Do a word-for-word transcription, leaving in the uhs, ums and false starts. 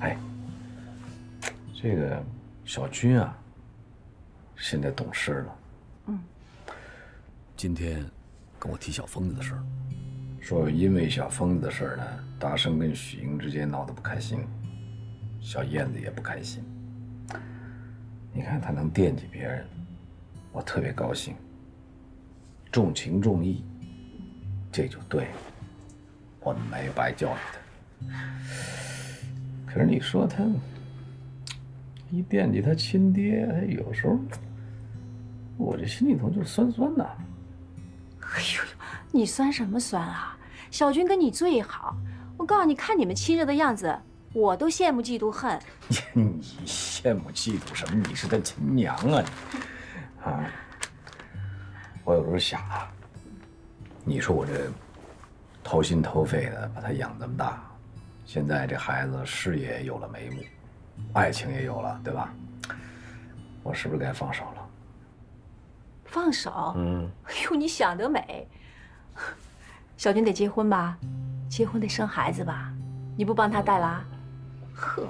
哎，这个小军啊，现在懂事了。 嗯。 今天跟我提小疯子的事儿， 说因为小疯子的事儿呢，大圣跟许英之间闹得不开心，小燕子也不开心。你看他能惦记别人，我特别高兴。重情重义，这就对了，我们没有白教育他。可是你说他一惦记他亲爹，他有时候我这心里头就酸酸的。 哎呦，你酸什么酸啊？小军跟你最好，我告诉你，看你们亲热的样子，我都羡慕嫉妒恨。 你羡慕嫉妒什么？你是他亲娘啊你！啊，我有时候想啊，你说我这掏心掏肺的把他养这么大，现在这孩子事业也有了眉目，爱情也有了，对吧？我是不是该放手了？ 放手？ 嗯。 哎呦，你想得美！小军得结婚吧，结婚得生孩子吧，你不帮他带啦？呵，